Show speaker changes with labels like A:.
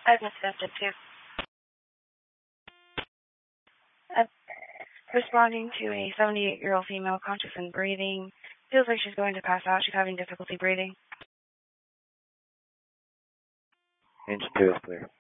A: I've accepted too. Responding to a 78-year-old female conscious and breathing. Feels like she's going to pass out. She's having difficulty breathing.
B: Engine 2 is clear.